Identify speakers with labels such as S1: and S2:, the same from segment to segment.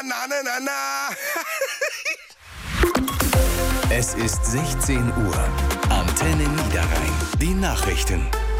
S1: Es ist 16 Uhr. Antenne Niederrhein. Die Nachrichten.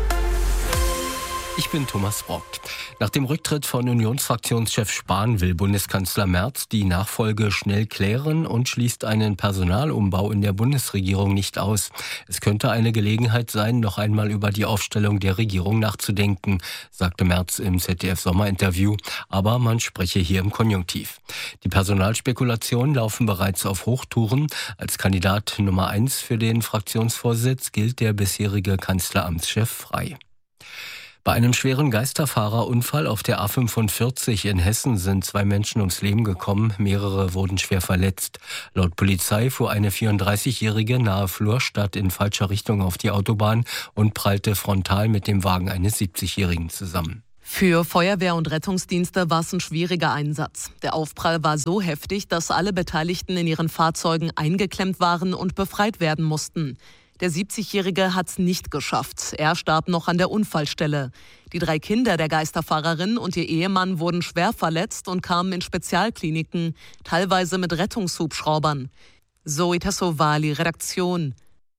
S2: Ich bin Thomas Brockt. Nach dem Rücktritt von Unionsfraktionschef Spahn will Bundeskanzler Merz die Nachfolge schnell klären und schließt einen Personalumbau in der Bundesregierung nicht aus. Es könnte eine Gelegenheit sein, noch einmal über die Aufstellung der Regierung nachzudenken, sagte Merz im ZDF-Sommerinterview, aber man spreche hier im Konjunktiv. Die Personalspekulationen laufen bereits auf Hochtouren. Als Kandidat Nummer 1 für den Fraktionsvorsitz gilt der bisherige Kanzleramtschef Frey. Bei einem schweren Geisterfahrerunfall auf der A45 in Hessen sind 2 Menschen ums Leben gekommen, mehrere wurden schwer verletzt. Laut Polizei fuhr eine 34-Jährige nahe Florstadt in falscher Richtung auf die Autobahn und prallte frontal mit dem Wagen eines 70-Jährigen zusammen.
S3: Für Feuerwehr und Rettungsdienste war es ein schwieriger Einsatz. Der Aufprall war so heftig, dass alle Beteiligten in ihren Fahrzeugen eingeklemmt waren und befreit werden mussten. Der 70-Jährige hat es nicht geschafft. Er starb noch an der Unfallstelle. Die 3 Kinder der Geisterfahrerin und ihr Ehemann wurden schwer verletzt und kamen in Spezialkliniken, teilweise mit Rettungshubschraubern. Zoe Tassovali, Redaktion.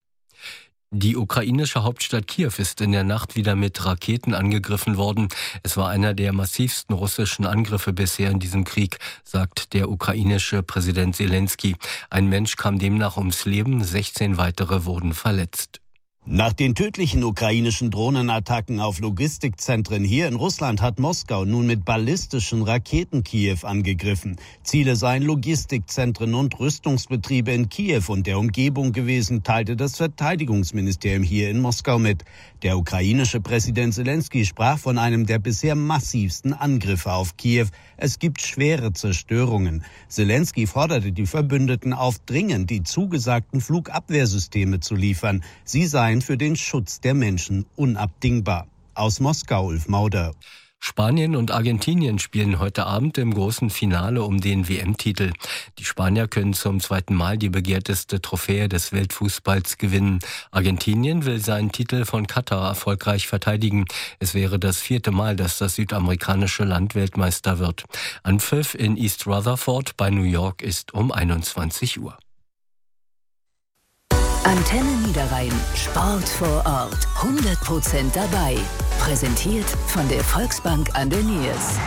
S2: Die ukrainische Hauptstadt Kiew ist in der Nacht wieder mit Raketen angegriffen worden. Es war einer der massivsten russischen Angriffe bisher in diesem Krieg, sagt der ukrainische Präsident Zelensky. Ein Mensch kam demnach ums Leben, 16 weitere wurden verletzt.
S4: Nach den tödlichen ukrainischen Drohnenattacken auf Logistikzentren hier in Russland hat Moskau nun mit ballistischen Raketen Kiew angegriffen. Ziele seien Logistikzentren und Rüstungsbetriebe in Kiew und der Umgebung gewesen, teilte das Verteidigungsministerium hier in Moskau mit. Der ukrainische Präsident Zelensky sprach von einem der bisher massivsten Angriffe auf Kiew. Es gibt schwere Zerstörungen. Zelensky forderte die Verbündeten auf, dringend die zugesagten Flugabwehrsysteme zu liefern. Sie seien für den Schutz der Menschen unabdingbar. Aus Moskau, Ulf Mauder.
S2: Spanien und Argentinien spielen heute Abend im großen Finale um den WM-Titel. Die Spanier können zum 2. Mal die begehrteste Trophäe des Weltfußballs gewinnen. Argentinien will seinen Titel von Katar erfolgreich verteidigen. Es wäre das 4. Mal, dass das südamerikanische Land Weltmeister wird. Anpfiff in East Rutherford bei New York ist um 21 Uhr.
S5: Antenne Niederrhein. Sport vor Ort. 100% dabei. Präsentiert von der Volksbank an der Niers.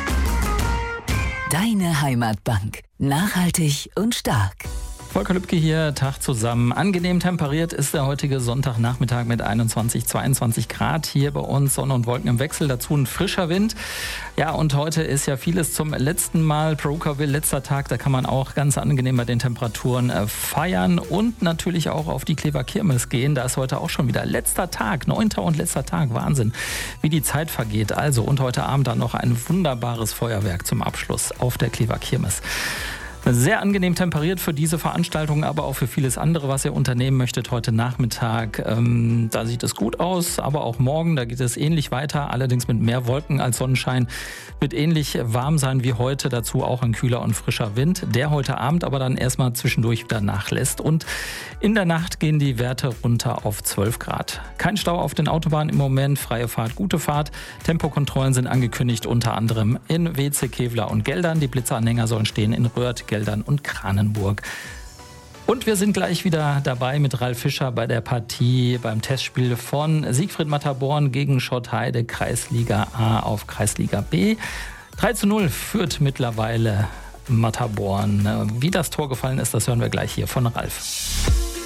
S5: Deine Heimatbank. Nachhaltig und stark.
S6: Volker Lübke hier, Tag zusammen. Angenehm temperiert ist der heutige Sonntagnachmittag mit 21, 22 Grad. Hier bei uns Sonne und Wolken im Wechsel, dazu ein frischer Wind. Ja, und heute ist ja vieles zum letzten Mal. Perucaville, letzter Tag, da kann man auch ganz angenehm bei den Temperaturen feiern und natürlich auch auf die Klever Kirmes gehen. Da ist heute auch schon wieder letzter Tag, 9. und letzter Tag. Wahnsinn, wie die Zeit vergeht. Also, und heute Abend dann noch ein wunderbares Feuerwerk zum Abschluss auf der Klever Kirmes. Sehr angenehm temperiert für diese Veranstaltung, aber auch für vieles andere, was ihr unternehmen möchtet heute Nachmittag. Da sieht es gut aus, aber auch morgen, da geht es ähnlich weiter, allerdings mit mehr Wolken als Sonnenschein. Wird ähnlich warm sein wie heute, dazu auch ein kühler und frischer Wind, der heute Abend aber dann erstmal zwischendurch wieder nachlässt. Und in der Nacht gehen die Werte runter auf 12 Grad. Kein Stau auf den Autobahnen im Moment, freie Fahrt, gute Fahrt. Tempokontrollen sind angekündigt, unter anderem in Weze, Kevlar und Geldern. Die Blitzeranhänger sollen stehen in Röhrt, Geldern und Kranenburg. Und wir sind gleich wieder dabei mit Ralf Fischer bei der Partie beim Testspiel von Siegfried Matterborn gegen Schottheide, Kreisliga A auf Kreisliga B. 3:0 führt mittlerweile Matterborn. Wie das Tor gefallen ist, das hören wir gleich hier von Ralf.